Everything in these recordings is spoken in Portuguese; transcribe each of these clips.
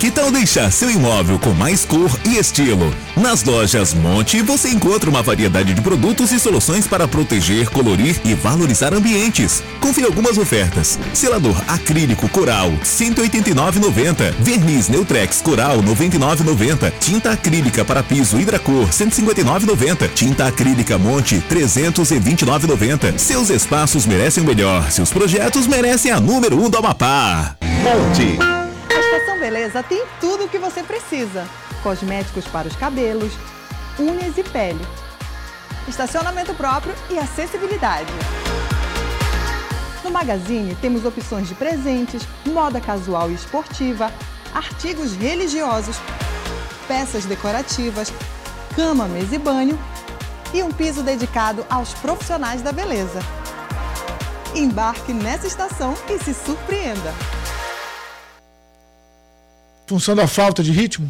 Que tal deixar seu imóvel com mais cor e estilo? Nas lojas Monte você encontra uma variedade de produtos e soluções para proteger, colorir e valorizar ambientes. Confira algumas ofertas. Selador acrílico Coral, R$ 189,90. Verniz Neutrex Coral, R$ 99,90. Tinta acrílica para piso Hidracor, R$ 159,90. Tinta acrílica Monte, R$ 329,90. Seus espaços merecem o melhor. Seus projetos merecem a número 1 do Amapá. Monte. A Estação Beleza tem tudo o que você precisa. Cosméticos para os cabelos, unhas e pele. Estacionamento próprio e acessibilidade. No Magazine temos opções de presentes, moda casual e esportiva, artigos religiosos, peças decorativas, cama, mesa e banho e um piso dedicado aos profissionais da beleza. Embarque nessa estação e se surpreenda. Função da falta de ritmo?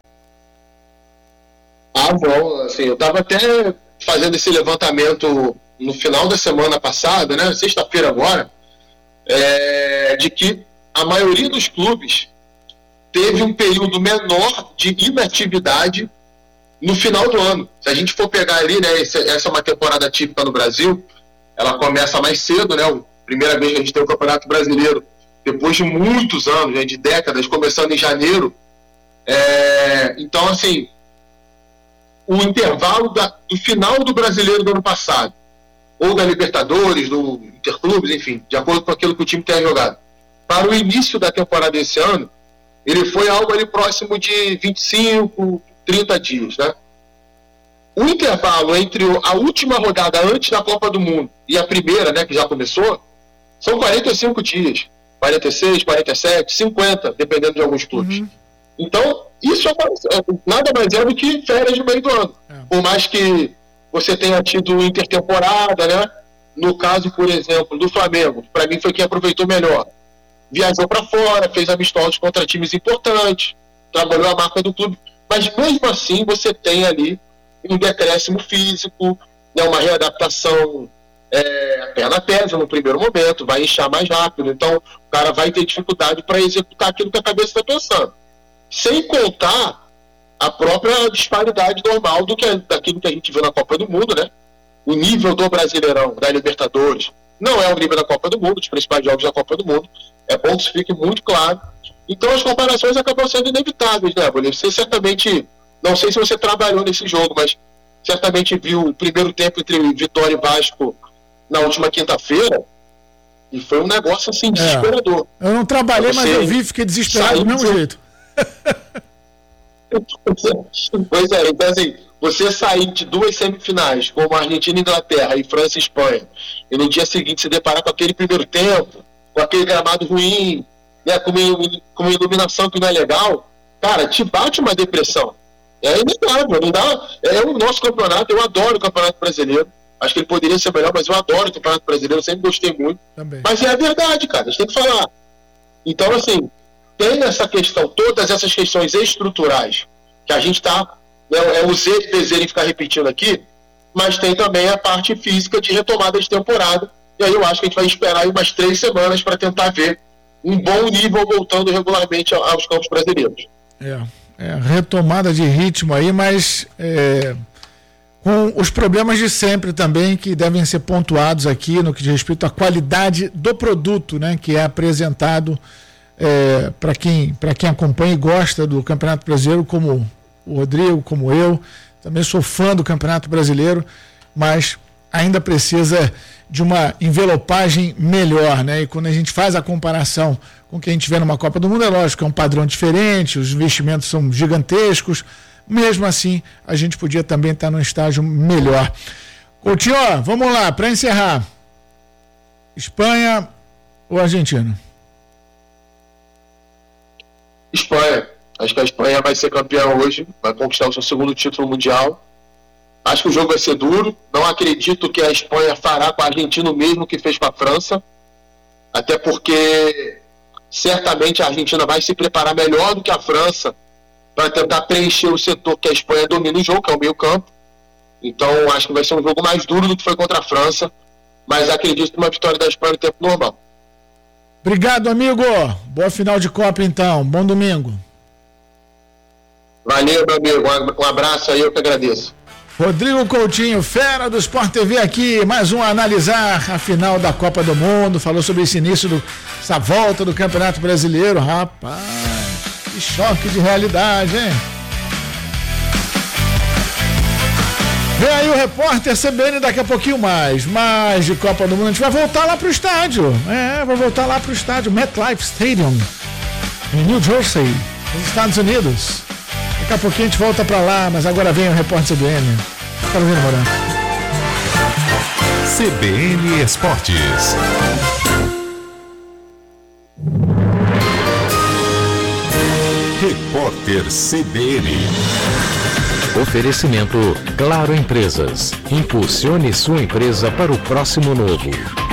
Bom, assim, eu estava até fazendo esse levantamento no final da semana passada, né, sexta-feira agora, de que a maioria dos clubes teve um período menor de inatividade no final do ano. Se a gente for pegar ali, né, essa é uma temporada típica no Brasil, ela começa mais cedo, né, a primeira vez que a gente tem o Campeonato Brasileiro, depois de muitos anos, né, de décadas, começando em janeiro. Então, assim, o intervalo do final do Brasileiro do ano passado, ou da Libertadores, do Interclubes, enfim, de acordo com aquilo que o time tem jogado, para o início da temporada desse ano, ele foi algo ali próximo de 25, 30 dias, né? O intervalo entre a última rodada antes da Copa do Mundo e a primeira, né, que já começou, são 45 dias. 46, 47, 50, dependendo de alguns clubes. Então, isso nada mais é do que férias no meio do ano. Por mais que você tenha tido intertemporada, né? No caso, por exemplo, do Flamengo, para mim foi quem aproveitou melhor. Viajou para fora, fez amistosos contra times importantes, trabalhou a marca do clube, mas mesmo assim você tem ali um decréscimo físico, né, uma readaptação. A perna pesa no primeiro momento, vai inchar mais rápido, então o cara vai ter dificuldade para executar aquilo que a cabeça está pensando. Sem contar a própria disparidade normal daquilo que a gente viu na Copa do Mundo, né? O nível do Brasileirão, da Libertadores, não é o nível da Copa do Mundo, dos principais jogos da Copa do Mundo. É bom que isso fique muito claro. Então as comparações acabam sendo inevitáveis, né, Bolívia? Você certamente, não sei se você trabalhou nesse jogo, mas certamente viu o primeiro tempo entre Vitória e Vasco na última quinta-feira, e foi um negócio assim desesperador. Eu não trabalhei, mas eu vi, fiquei desesperado do mesmo jeito. Pois é, então assim, você sair de duas semifinais, como Argentina e Inglaterra, e França e Espanha, e no dia seguinte se deparar com aquele primeiro tempo, com aquele gramado ruim, né, com uma iluminação que não é legal, cara, te bate uma depressão. É inegável, não dá. É o nosso campeonato, eu adoro o Campeonato Brasileiro. Acho que ele poderia ser melhor, mas eu adoro o Campeonato Brasileiro, eu sempre gostei muito. Também. Mas é a verdade, cara, a gente tem que falar. Então, assim, tem essa questão, todas essas questões estruturais, que a gente está, né, o Z de desejo em ficar repetindo aqui, mas tem também a parte física de retomada de temporada, e aí eu acho que a gente vai esperar aí umas 3 semanas para tentar ver um bom nível voltando regularmente aos campos brasileiros. Retomada de ritmo aí, mas com os problemas de sempre também, que devem ser pontuados aqui no que diz respeito à qualidade do produto, né, que é apresentado para quem acompanha e gosta do Campeonato Brasileiro, como o Rodrigo, como eu. Também sou fã do Campeonato Brasileiro, mas ainda precisa de uma envelopagem melhor, né? E quando a gente faz a comparação com o que a gente vê numa Copa do Mundo, é lógico que é um padrão diferente, os investimentos são gigantescos. Mesmo assim, a gente podia também estar num estágio melhor. Coutinho, vamos lá, para encerrar. Espanha ou Argentina? Espanha. Acho que a Espanha vai ser campeã hoje, vai conquistar o seu segundo título mundial. Acho que o jogo vai ser duro. Não acredito que a Espanha fará com a Argentina o mesmo que fez com a França. Até porque certamente a Argentina vai se preparar melhor do que a França para tentar preencher o setor que a Espanha domina o jogo, que é o meio campo. Então acho que vai ser um jogo mais duro do que foi contra a França, mas acredito numa vitória da Espanha no tempo normal. Obrigado, amigo. Boa final de Copa, então. Bom domingo. Valeu, meu amigo. Um abraço aí, eu que agradeço. Rodrigo Coutinho, fera do Sport TV aqui, mais um a analisar a final da Copa do Mundo, falou sobre esse início, essa volta do Campeonato Brasileiro. Rapaz, que choque de realidade, hein? Vem aí o repórter CBN daqui a pouquinho mais de Copa do Mundo. A gente vai voltar lá pro estádio. Vai voltar lá pro estádio MetLife Stadium, em New Jersey, nos Estados Unidos. Daqui a pouquinho a gente volta pra lá, mas agora vem o repórter CBN. Carolina Mourão. CBN Esportes. Repórter CBN. Oferecimento Claro Empresas. Impulsione sua empresa para o próximo novo.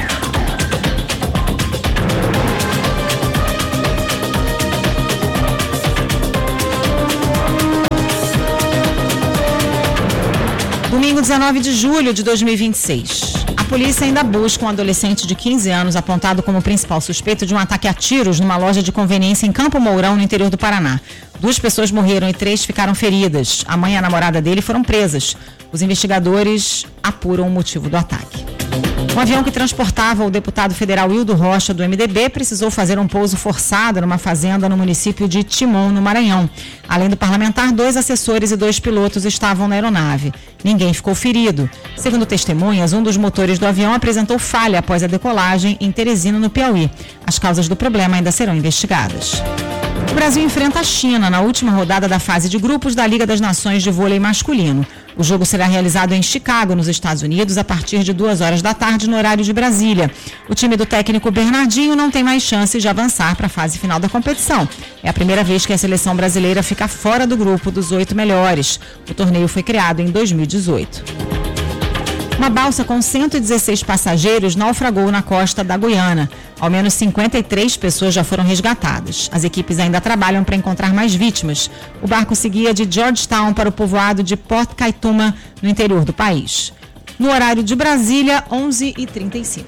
Domingo 19 de julho de 2026. A polícia ainda busca um adolescente de 15 anos apontado como principal suspeito de um ataque a tiros numa loja de conveniência em Campo Mourão, no interior do Paraná. 2 pessoas morreram e 3 ficaram feridas. A mãe e a namorada dele foram presas. Os investigadores apuram o motivo do ataque. Um avião que transportava o deputado federal Hildo Rocha, do MDB, precisou fazer um pouso forçado numa fazenda no município de Timon, no Maranhão. Além do parlamentar, 2 assessores e 2 pilotos estavam na aeronave. Ninguém ficou ferido. Segundo testemunhas, um dos motores do avião apresentou falha após a decolagem em Teresina, no Piauí. As causas do problema ainda serão investigadas. O Brasil enfrenta a China na última rodada da fase de grupos da Liga das Nações de Vôlei Masculino. O jogo será realizado em Chicago, nos Estados Unidos, a partir de 14h, no horário de Brasília. O time do técnico Bernardinho não tem mais chances de avançar para a fase final da competição. É a primeira vez que a seleção brasileira fica fora do grupo dos 8 melhores. O torneio foi criado em 2018. Uma balsa com 116 passageiros naufragou na costa da Guiana. Ao menos 53 pessoas já foram resgatadas. As equipes ainda trabalham para encontrar mais vítimas. O barco seguia de Georgetown para o povoado de Port Kaituma, no interior do país. No horário de Brasília, 11h35.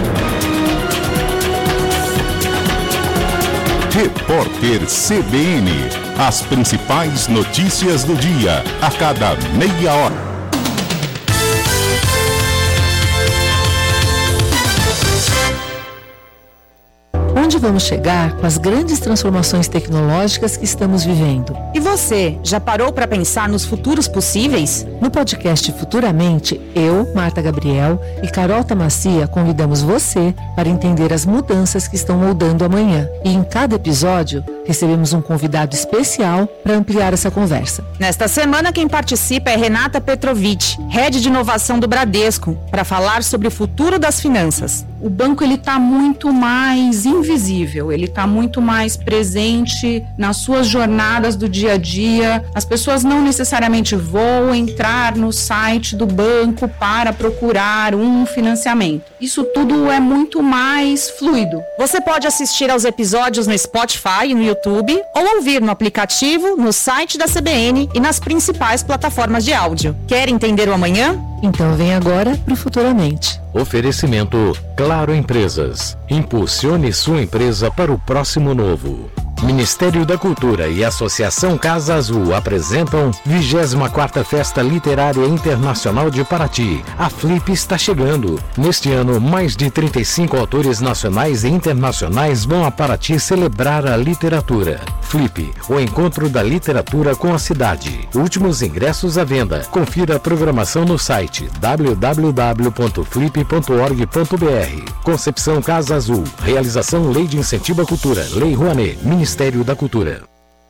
Repórter CBN. As principais notícias do dia, a cada meia hora. Onde vamos chegar com as grandes transformações tecnológicas que estamos vivendo? E você, já parou para pensar nos futuros possíveis? No podcast Futuramente, eu, Marta Gabriel e Carol Tamacia convidamos você para entender as mudanças que estão moldando amanhã. E em cada episódio, recebemos um convidado especial para ampliar essa conversa. Nesta semana, quem participa é Renata Petrovic, Head de Inovação do Bradesco, para falar sobre o futuro das finanças. O banco está muito mais invisível, ele está muito mais presente nas suas jornadas do dia a dia. As pessoas não necessariamente vão entrar no site do banco para procurar um financiamento. Isso tudo é muito mais fluido. Você pode assistir aos episódios no Spotify e no YouTube, ou ouvir no aplicativo, no site da CBN e nas principais plataformas de áudio. Quer entender o amanhã? Então vem agora para o Futuramente. Oferecimento Claro Empresas. Impulsione sua empresa para o próximo novo. Ministério da Cultura e Associação Casa Azul apresentam 24ª Festa Literária Internacional de Paraty. A Flip está chegando. Neste ano, mais de 35 autores nacionais e internacionais vão a Paraty celebrar a literatura. Flip, o encontro da literatura com a cidade. Últimos ingressos à venda. Confira a programação no site www.flip.org.br. Concepção Casa Azul. Realização Lei de Incentivo à Cultura. Lei Rouanet. Ministério da Cultura.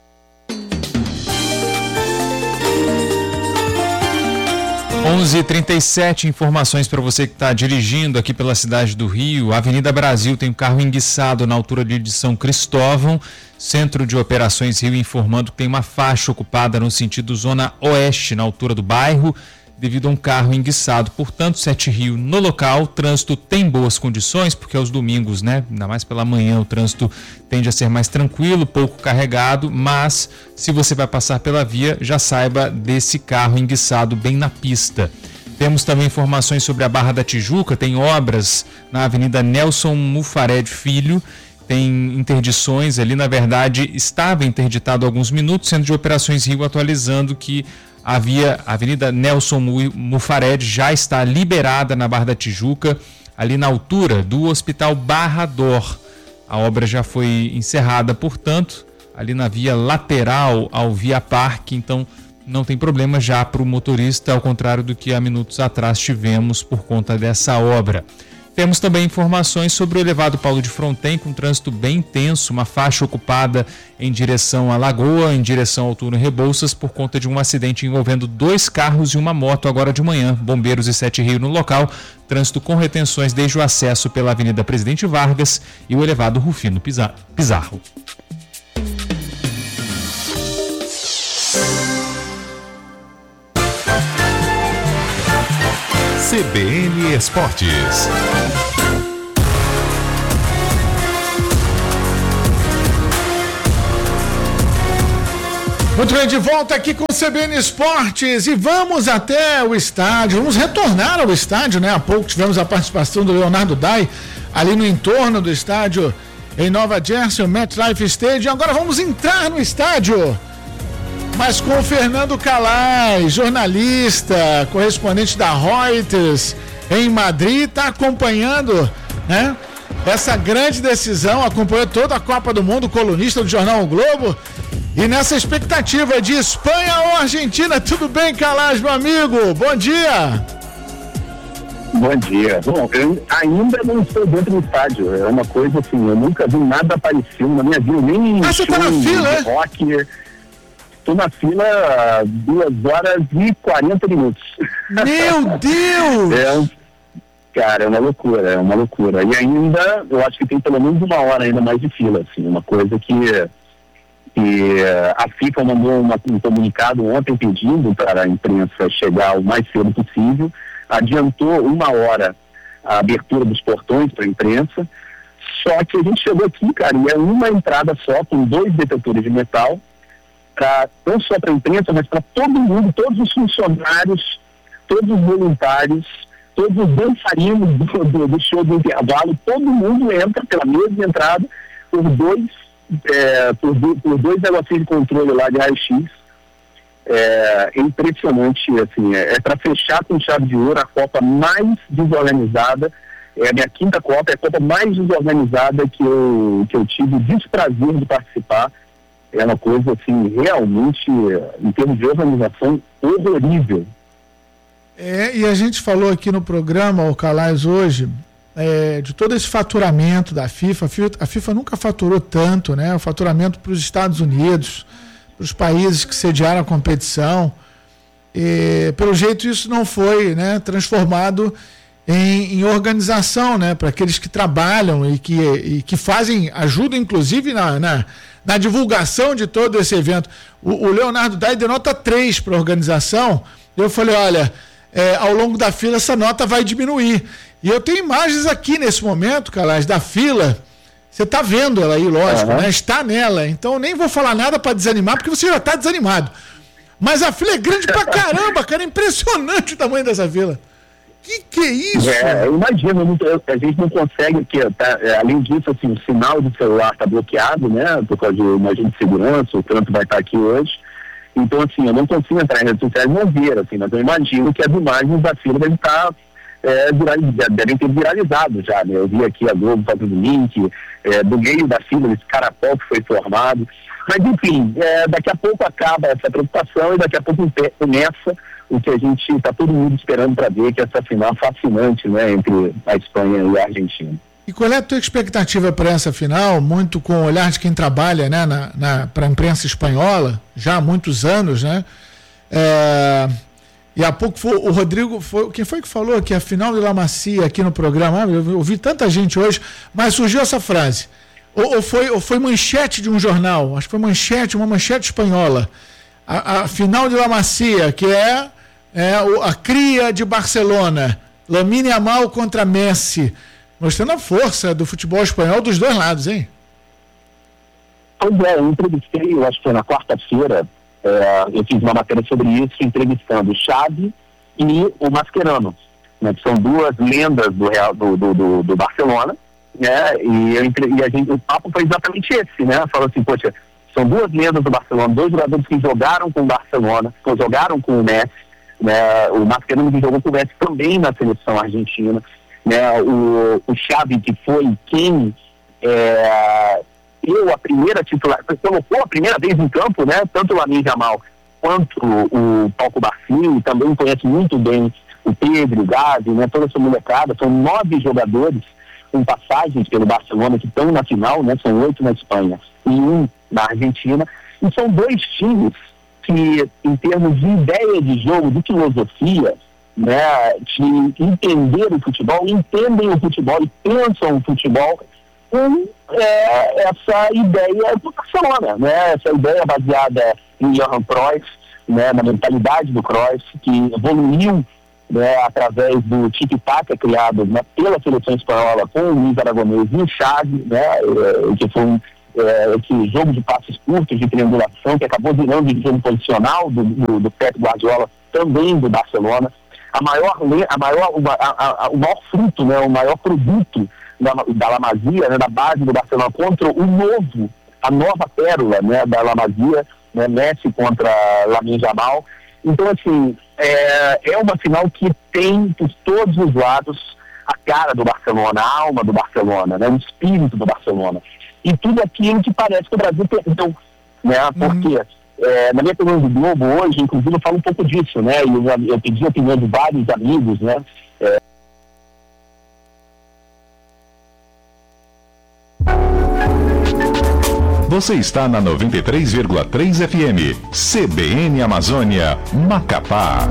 Onze e 37, informações para você que está dirigindo aqui pela cidade do Rio. A Avenida Brasil tem um carro enguiçado na altura de São Cristóvão. Centro de Operações Rio informando que tem uma faixa ocupada no sentido zona oeste, na altura do bairro, devido a um carro enguiçado. Portanto, 7 Rio no local, o trânsito tem boas condições, porque aos domingos, né, ainda mais pela manhã, o trânsito tende a ser mais tranquilo, pouco carregado, mas se você vai passar pela via, já saiba desse carro enguiçado bem na pista. Temos também informações sobre a Barra da Tijuca, tem obras na Avenida Nelson Mufared Filho, tem interdições ali, na verdade estava interditado há alguns minutos, Centro de Operações Rio atualizando que a Avenida Nelson Mufarede já está liberada na Barra da Tijuca, ali na altura do Hospital Barra D'Or. A obra já foi encerrada, portanto, ali na via lateral ao Via Parque, então não tem problema já para o motorista, ao contrário do que há minutos atrás tivemos por conta dessa obra. Temos também informações sobre o elevado Paulo de Fronten, com trânsito bem intenso, uma faixa ocupada em direção à Lagoa, em direção ao túnel Rebouças, por conta de um acidente envolvendo 2 carros e uma moto agora de manhã. Bombeiros e 7 Rio no local, trânsito com retenções desde o acesso pela Avenida Presidente Vargas e o elevado Rufino Pizarro. CBN Esportes. Muito bem, de volta aqui com o CBN Esportes e vamos até o estádio, vamos retornar ao estádio, né? Há pouco tivemos a participação do Leonardo Dai ali no entorno do estádio em Nova Jersey, o MetLife Stadium. Agora vamos entrar no estádio, mas com o Fernando Calais, jornalista, correspondente da Reuters em Madrid, está acompanhando, né, essa grande decisão, acompanhou toda a Copa do Mundo, colunista do jornal O Globo, e nessa expectativa de Espanha ou Argentina. Tudo bem, Calais, meu amigo? Bom dia! Bom dia. Bom, eu ainda não estou dentro do estádio, é uma coisa assim, eu nunca vi nada parecido na minha vida, nem você tá na fila, de rock. Estou na fila 2 horas e 40 minutos. Meu Deus! Cara, é uma loucura. E ainda, eu acho que tem pelo menos 1 hora ainda mais de fila, assim, uma coisa que a FIFA mandou um comunicado ontem pedindo para a imprensa chegar o mais cedo possível, adiantou 1 hora a abertura dos portões para a imprensa, só que a gente chegou aqui, cara, e é uma entrada só, com 2 detetores de metal, não só para a imprensa, mas para todo mundo, todos os funcionários, todos os voluntários, todos os dançarinos do show do intervalo, todo mundo entra pela mesma entrada por dois negocinhos de controle lá de raio-x. É impressionante, assim, é para fechar com chave de ouro a Copa mais desorganizada, é a minha 5ª Copa, é a Copa mais desorganizada que eu tive o desprazer de participar. É uma coisa, assim, realmente, em termos de organização, horrível. E a gente falou aqui no programa, o Calais, hoje, de todo esse faturamento da FIFA. A FIFA nunca faturou tanto, né? O faturamento para os Estados Unidos, para os países que sediaram a competição. Pelo jeito, isso não foi, né, transformado em organização, né, para aqueles que trabalham e que ajudam, inclusive, na divulgação de todo esse evento. O Leonardo Dai deu nota 3 para a organização. Eu falei, olha, ao longo da fila essa nota vai diminuir. E eu tenho imagens aqui nesse momento, Calais, da fila. Você está vendo ela aí, lógico, né? Está nela. Então eu nem vou falar nada para desanimar, porque você já está desanimado. Mas a fila é grande pra caramba, cara. É impressionante o tamanho dessa fila. Que é isso? Eu imagino, a gente não consegue, porque além disso, assim, o sinal do celular está bloqueado, né? Por causa de uma agente de segurança, o Trump vai estar aqui hoje. Então, assim, eu não consigo entrar em redes sociais e não ver, assim, mas eu imagino que as imagens da fila devem estar devem ter viralizado já, né? Eu vi aqui a Globo fazendo link, do meio da fila, desse caracol que foi formado. Mas, enfim, daqui a pouco acaba essa preocupação e daqui a pouco começa o que a gente está todo mundo esperando para ver, que é essa final fascinante, né, entre a Espanha e a Argentina. E qual é a tua expectativa para essa final, muito com o olhar de quem trabalha, né, para a imprensa espanhola, já há muitos anos, né? E há pouco o Rodrigo, quem foi que falou que a final de La Masia aqui no programa, eu ouvi tanta gente hoje, mas surgiu essa frase, ou foi manchete de um jornal, acho que foi uma manchete espanhola, a final de La Masia, que é a cria de Barcelona, Lamine Yamal contra Messi, mostrando a força do futebol espanhol dos dois lados, hein? Pois eu entrevistei, eu acho que foi na quarta-feira, eu fiz uma matéria sobre isso, entrevistando o Xavi e o Mascherano, né, que são 2 lendas do Barcelona, né? O papo foi exatamente esse, né? Falou assim, poxa, são duas lendas do Barcelona, 2 jogadores que jogaram com o Barcelona, que jogaram com o Messi, né? O Mascherano que jogou com o Messi também na seleção argentina, né? O Xavi, que foi quem deu a primeira titular, colocou a primeira vez em campo, né? Tanto o Lamine Yamal quanto o Paco Barcinho, também conhece muito bem o Pedro, o Gavi, né? Toda essa molecada, são 9 jogadores com passagens pelo Barcelona que estão na final, né? São 8 na Espanha e 1 na Argentina, e são 2 times que, em termos de ideia de jogo, de filosofia, né, de entender o futebol, entendem o futebol e pensam o futebol com essa ideia do Barcelona, né? Essa ideia baseada em Johan Cruyff, né, na mentalidade do Cruyff, que evoluiu, né, através do tic-tac criado, né, pela seleção espanhola com o Luiz Aragonês e o Xavi, né, que foi esse jogo de passes curtos, de triangulação, que acabou virando o jogo posicional do Pep Guardiola, também do Barcelona. O maior fruto, né, o maior produto da La Masia, né, da base do Barcelona, contra a nova pérola, né, da La Masia, né, Messi contra Lamine Yamal. Então, assim, é uma final que tem por todos os lados a cara do Barcelona, a alma do Barcelona, né, o espírito do Barcelona. E tudo aquilo que parece que o Brasil perdeu, né, porque na minha opinião do Globo hoje, inclusive, eu falo um pouco disso, né, e eu pedi a opinião de vários amigos, né. Você está na 93,3 FM, CBN Amazônia, Macapá.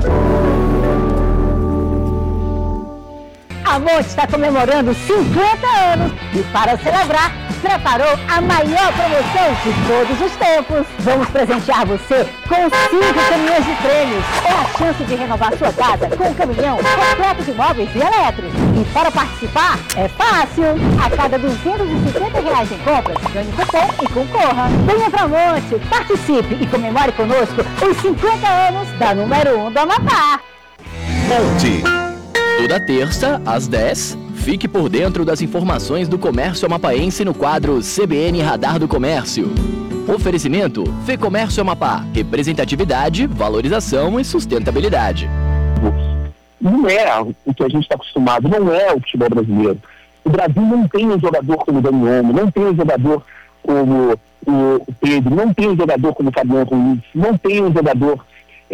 A Monte está comemorando 50 anos e, para celebrar, preparou a maior promoção de todos os tempos. Vamos presentear você com 5 caminhões de prêmios. É a chance de renovar sua casa com um caminhão completo de móveis e elétricos. E para participar, é fácil. A cada R$250 em compras, ganhe cupom e concorra. Venha pra Monte, participe e comemore conosco os 50 anos da número 1 do Amapá. Monte. Toda terça, às 10, fique por dentro das informações do comércio amapaense no quadro CBN Radar do Comércio. Oferecimento Fecomércio Amapá, representatividade, valorização e sustentabilidade. Não é o que a gente está acostumado, não é o futebol brasileiro. O Brasil não tem um jogador como o Dani Olmo, não tem um jogador como o Pedro, não tem um jogador como o Fabiano Ruiz, não tem um jogador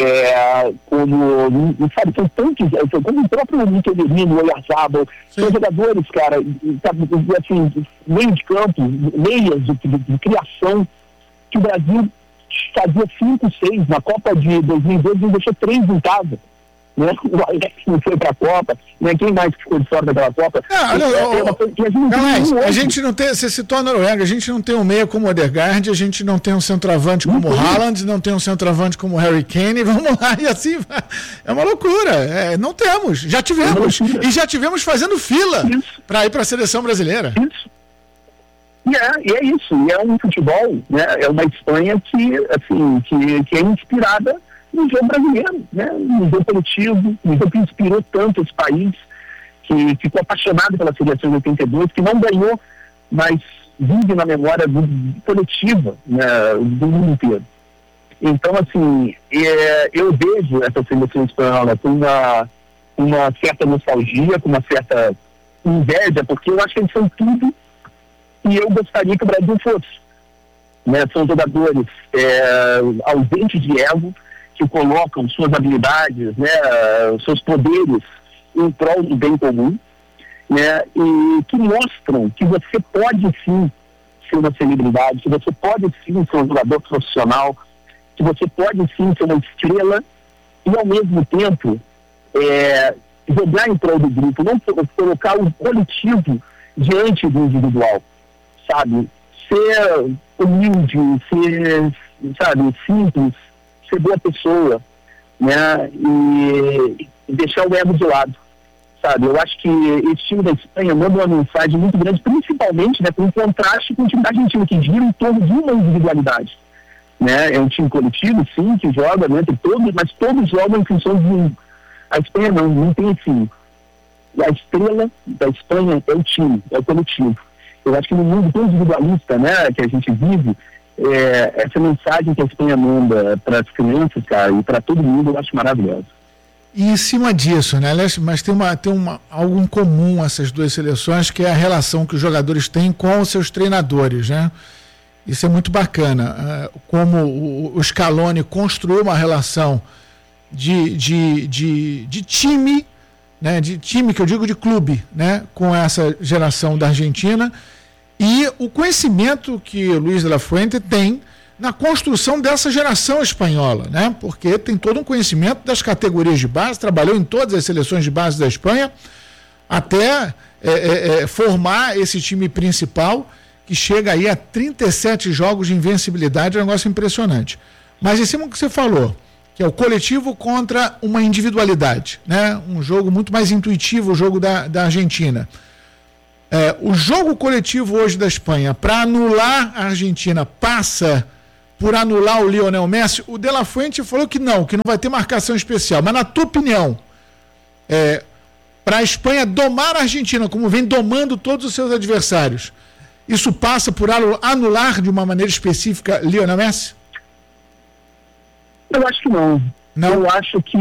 como, sabe, são tantos, como o próprio Mikel Merino, o Oyarzabal, são jogadores, cara, sabe, assim, meio de campo, meias de criação, que o Brasil fazia 5, 6, na Copa de 2012 ele deixou 3 em casa, né? O Alex não foi pra Copa, né? Quem mais ficou de fora daquela Copa? A gente não tem, você citou a Noruega, a gente não tem um meia como o Odegaard, a gente não tem um centroavante como o Haaland, não tem um centroavante como o Harry Kane, vamos lá, e assim, é uma loucura, não temos, já tivemos, e já tivemos fazendo fila para ir para a seleção brasileira. Isso. E é isso, e é um futebol, né? É uma Espanha que, assim, que é inspirada no jogo brasileiro, né? No jogo coletivo, no jogo que inspirou tanto esse país, que ficou apaixonado pela seleção de 82, que não ganhou, mas vive na memória coletiva, né, do mundo inteiro. Então, assim, eu vejo essa seleção espanhola com uma certa nostalgia, com uma certa inveja, porque eu acho que eles são tudo que eu gostaria que o Brasil fosse, né? São jogadores ausentes de ego, que colocam suas habilidades, né, seus poderes em prol do bem comum, né, e que mostram que você pode sim ser uma celebridade, que você pode sim ser um jogador profissional, que você pode sim ser uma estrela e ao mesmo tempo jogar em prol do grupo, não colocar o coletivo diante do individual, sabe? Ser humilde, ser, sabe, simples, ser boa pessoa, né, e deixar o ego de lado, sabe? Eu acho que esse time da Espanha manda uma mensagem muito grande, principalmente, né, com um contraste com o time da Argentina, que gira em torno de uma individualidade, né? É um time coletivo, sim, que joga, né, entre todos, mas todos jogam em função de um. A Espanha não tem assim, a estrela da Espanha é o time, é o coletivo. Eu acho que no mundo tão individualista, né, que a gente vive, essa mensagem que a Espanha manda para as crianças, cara, e para todo mundo, eu acho maravilhosa. E em cima disso, né, mas tem algo em comum essas duas seleções, que é a relação que os jogadores têm com os seus treinadores, né? Isso é muito bacana. Como o Scaloni construiu uma relação de time, né, de time que eu digo de clube, né, com essa geração da Argentina, e o conhecimento que o Luis de la Fuente tem na construção dessa geração espanhola, né, porque tem todo um conhecimento das categorias de base, trabalhou em todas as seleções de base da Espanha, até formar esse time principal, que chega aí a 37 jogos de invencibilidade, é um negócio impressionante. Mas em cima do que você falou, que é o coletivo contra uma individualidade, né? Um jogo muito mais intuitivo, o jogo da Argentina. O jogo coletivo hoje da Espanha, para anular a Argentina, passa por anular o Lionel Messi. O De La Fuente falou que não vai ter marcação especial. Mas na tua opinião, para a Espanha domar a Argentina, como vem domando todos os seus adversários, isso passa por anular de uma maneira específica Lionel Messi? Eu acho que não. Eu acho que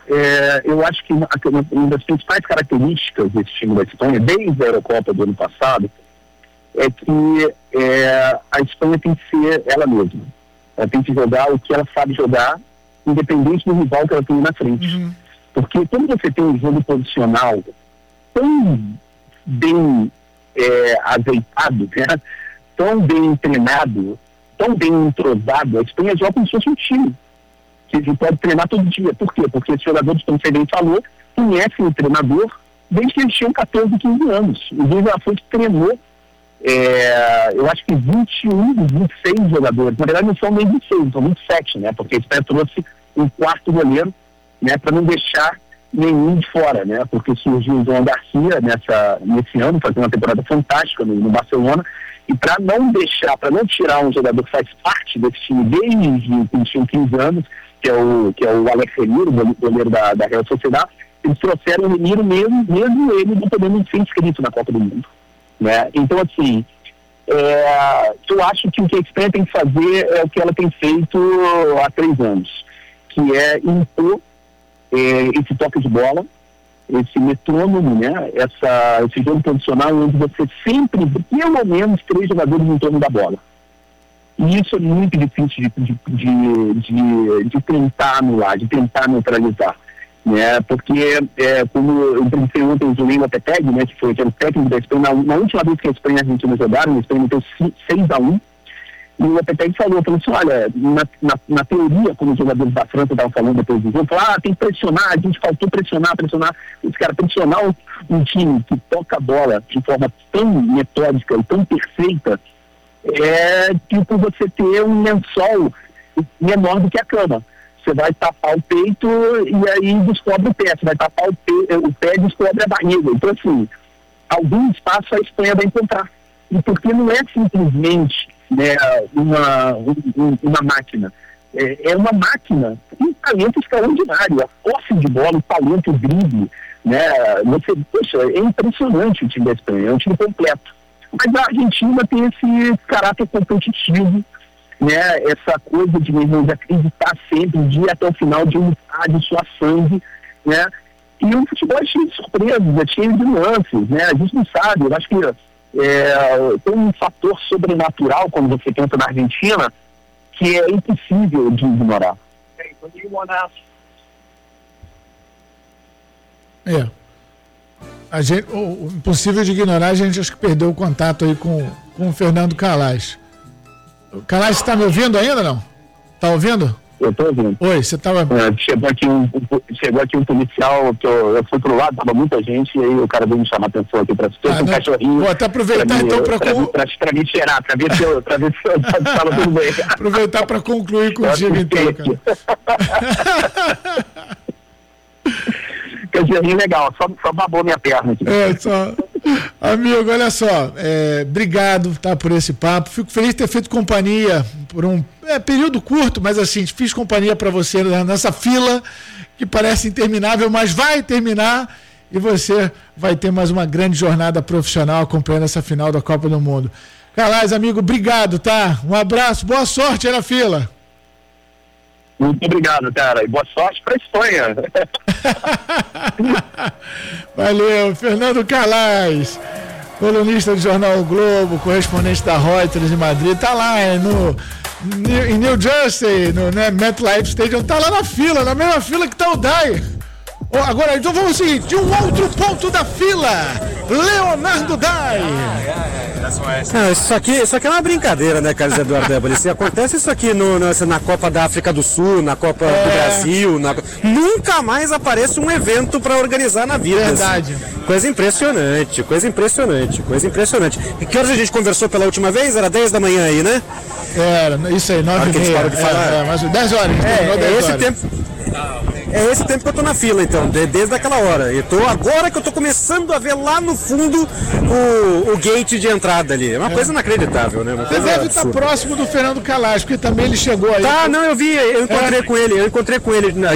uma das principais características desse time da Espanha, desde a Eurocopa do ano passado, é que a Espanha tem que ser ela mesma. Ela tem que jogar o que ela sabe jogar, independente do rival que ela tem na frente. Uhum. Porque quando você tem um jogo posicional tão bem azeitado, né? Tão bem treinado, tão bem entrosado, a Espanha joga como se fosse um time que ele pode treinar todo dia. Por quê? Porque os jogadores, como você bem falou, conhecem o treinador desde que eles tinham 14, 15 anos. O Luis de la Fuente treinou, eu acho que 21 dos 26 jogadores. Na verdade, não são nem 26, são 27, né? Porque a Espanha trouxe um quarto goleiro, né? Para não deixar nenhum de fora, né? Porque surgiu o João Garcia nesse ano, fazendo uma temporada fantástica no Barcelona. E para não tirar um jogador que faz parte desse time desde que ele tinha 15 anos, que é o Alex Remiro, goleiro da Real Sociedad, eles trouxeram o Remiro mesmo ele não podendo ser inscrito na Copa do Mundo, né? Então, assim, eu acho que o que a Espanha tem que fazer é o que ela tem feito há 3 anos, que é impor esse toque de bola, esse metrônomo, né? Esse jogo posicional onde você sempre, pelo menos, 3 jogadores em torno da bola. E isso é muito difícil de tentar anular, de tentar neutralizar, né? Porque, como eu pensei ontem, o Julinho Lopetegui, né, que foi o técnico da Espanha, na última vez que a Espanha e a Argentina jogaram, a Espanha meteu 6-1, e o Lopetegui falou assim, olha, na teoria, como os jogadores da França estavam falando depois do jogo, tem que pressionar, a gente faltou pressionar, os caras pressionar um time que toca a bola de forma tão metódica e tão perfeita, tipo você ter um lençol menor do que a cama. Você vai tapar o peito e aí descobre o pé, você vai tapar o pé e descobre a barriga. Então, assim, algum espaço a Espanha vai encontrar. E porque não é simplesmente, né, uma máquina. É uma máquina com um talento extraordinário, a posse de bola, o talento, o drible, né? É impressionante o time da Espanha, é um time completo. Mas a Argentina tem esse caráter competitivo, né? Essa coisa de acreditar sempre, de ir até o final, de lutar, de suar sangue, né? E o futebol é cheio de surpresas, é cheio de nuances, né? A gente não sabe, eu acho que tem um fator sobrenatural quando você pensa na Argentina que é impossível de ignorar. O impossível de ignorar, a gente acho que perdeu o contato aí com o Fernando Calais. Calais, você está me ouvindo ainda ou não? Está ouvindo? Eu estou ouvindo. Oi, você estava... Chegou aqui um policial, que eu fui pro lado, estava muita gente, e aí o cara veio me chamar a atenção aqui para um cachorrinho. Vou até aproveitar então para me cheirar, para ver se eu estava tudo bem. Aproveitar para concluir contigo então, cara. Cachorrinho legal, só babou minha perna aqui. Amigo, olha só, obrigado, tá, por esse papo. Fico feliz de ter feito companhia por um período curto, mas assim, fiz companhia para você nessa fila que parece interminável, mas vai terminar. e você vai ter mais uma grande jornada profissional acompanhando essa final da Copa do Mundo. Calais, amigo, obrigado, tá? Um abraço, boa sorte aí na fila. Muito obrigado, cara, e boa sorte para a Espanha. Valeu, Fernando Calais, colunista do jornal O Globo, correspondente da Reuters em Madrid, tá lá em New Jersey, no MetLife Stadium, tá lá na fila, na mesma fila que tá o Dyer. Agora, então vamos ao seguinte, de um outro ponto da fila, Leonardo Dyer. Não, isso aqui é uma brincadeira, né, Carlos Eduardo Débora? Se acontece isso aqui na Copa da África do Sul, na Copa do Brasil, nunca mais aparece um evento para organizar na vida. Verdade. Assim. Coisa impressionante. E que horas a gente conversou pela última vez? Era 10 da manhã aí, né? Era, isso aí, 9h30. Mas 10 horas. É esse tempo que eu tô na fila, então, desde aquela hora. Agora que eu tô começando a ver lá no fundo o gate de entrada ali. É uma coisa inacreditável, né? Você deve estar próximo do Fernando Calais, porque também ele chegou aí. Tá, não, eu encontrei com ele